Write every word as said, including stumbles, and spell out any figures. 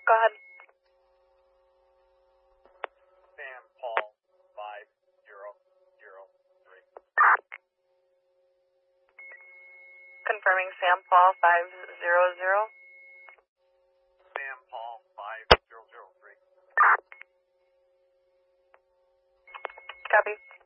Go ahead. Sam Paul five zero zero three. Confirming Sam Paul five zero zero. Sam Paul five zero zero three. Copy.